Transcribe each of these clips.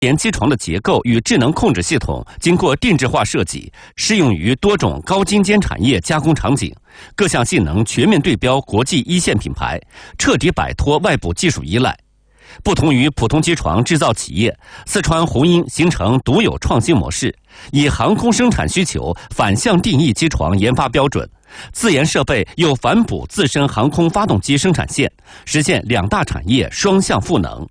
联机床的结构与智能控制系统经过定制化设计，适用于多种高精尖产业加工场景，各项性能全面对标国际一线品牌，彻底摆脱外部技术依赖。不同于普通机床制造企业，四川红鹰形成独有创新模式，以航空生产需求反向定义机床研发标准，自研设备又反哺自身航空发动机生产线，实现两大产业双向赋能。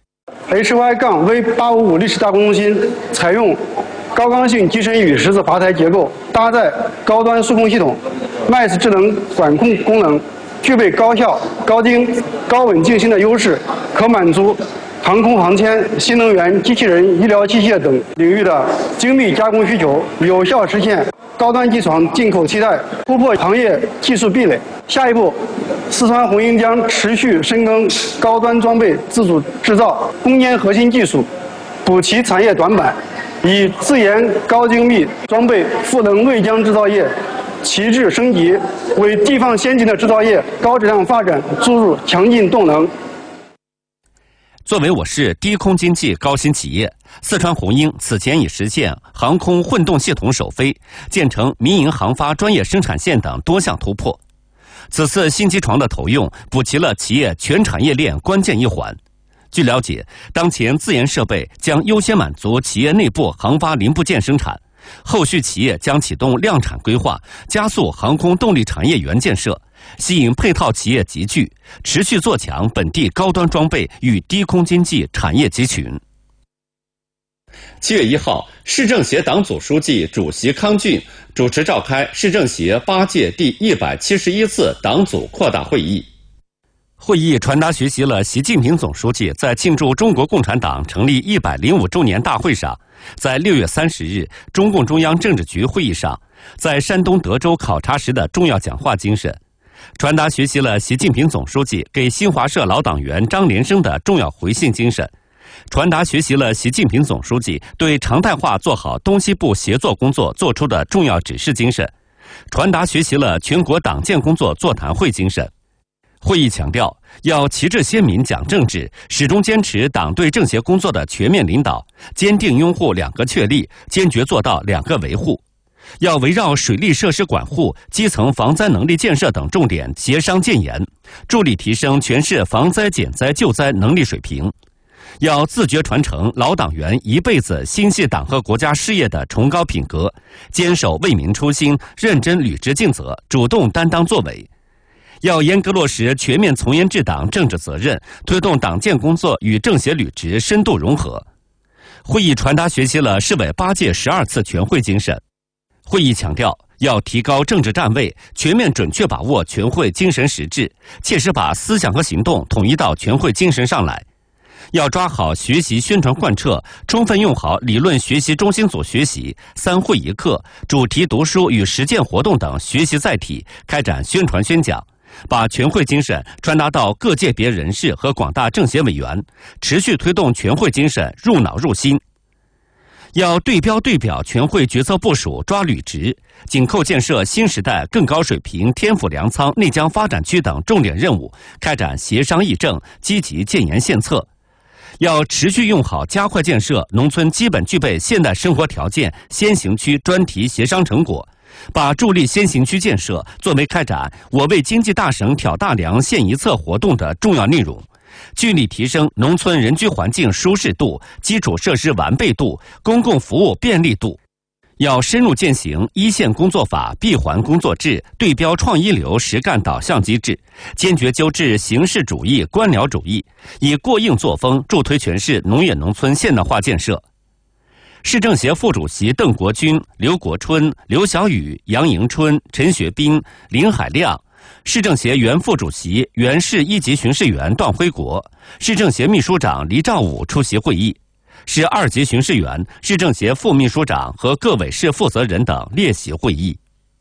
HY-V855 立式加工中心采用高刚性机身与十字滑台结构，搭载高端数控系统、MAS 智能管控功能，具备高效、高精、高稳静心的优势，可满足航空航天、新能源、机器人、医疗器械等领域的精密加工需求，有效实现高端机床进口替代，突破行业技术壁垒。下一步，四川红鹰将持续深耕高端装备自主制造攻坚核心技术，补齐产业短板，以自研高精密装备赋能内江制造业旗帜升级，为地方先进的制造业高质量发展注入强劲动能。 作为我市低空经济高新企业，四川红鹰此前已实现航空混动系统首飞、建成民营航发专业生产线等多项突破。此次新机床的投用，补齐了企业全产业链关键一环。据了解，当前自研设备将优先满足企业内部航发零部件生产，后续企业将启动量产规划，加速航空动力产业园建设，吸引配套企业集聚，持续做强本地高端装备与低空经济产业集群。7月1号，市政协党组书记、主席康俊主持召开市政协8届第171次党组扩大会议。会议传达学习了习近平总书记在庆祝中国共产党成立105周年大会上，在6月30日中共中央政治局会议上，在山东德州考察时的重要讲话精神，传达学习了习近平总书记给新华社老党员张连生的重要回信精神，传达学习了习近平总书记对常态化做好东西部协作工作作出的重要指示精神，传达学习了全国党建工作座谈会精神。会议强调，要旗帜鲜明讲政治，始终坚持党对政协工作的全面领导，坚定拥护两个确立，坚决做到两个维护。要围绕水利设施管护、基层防灾能力建设等重点协商建言，助力提升全市防灾减灾救灾能力水平。要自觉传承老党员一辈子心系党和国家事业的崇高品格，坚守为民初心，认真履职尽责，主动担当作为。要严格落实全面从严治党政治责任，推动党建工作与政协履职深度融合。会议传达学习了市委8届12次全会精神。会议强调，要提高政治站位，全面准确把握全会精神实质，切实把思想和行动统一到全会精神上来。要抓好学习宣传贯彻，充分用好理论学习中心组学习、3会1课、主题读书与实践活动等学习载体，开展宣传宣讲，把全会精神传达到各界别人士和广大政协委员，持续推动全会精神入脑入心。要对标对表全会决策部署，抓履职，紧扣建设新时代更高水平天府粮仓内江发展区等重点任务，开展协商议政，积极建言献策。要持续用好加快建设农村基本具备现代生活条件先行区专题协商成果，把助力先行区建设作为开展我为经济大省挑大梁献一策活动的重要内容，聚力提升农村人居环境舒适度、基础设施完备度、公共服务便利度。要深入践行一线工作法闭环工作制，对标创一流实干导向机制，坚决纠治形式主义、官僚主义，以过硬作风助推全市农业农村现代化建设。市政协副主席邓国军、刘国春、刘小雨、杨迎春、陈学斌、林海亮，市政协原副主席、原市一级巡视员段辉国，市政协秘书长黎兆武出席会议。市2级巡视员、市政协副秘书长和各委市负责人等列席会议。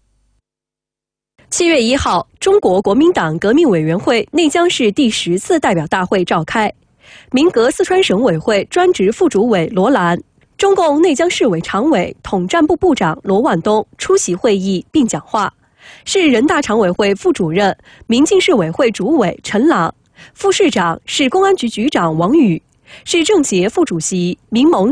7月1号，中国国民党革命委员会内江市第10次代表大会召开，民革四川省委会专职副主委罗兰、中共内江市委常委、统战部部长罗万东出席会议并讲话。市人大常委会副主任、民进市委会主委陈朗、副市长、市公安局局长王宇、 是政协副主席、民盟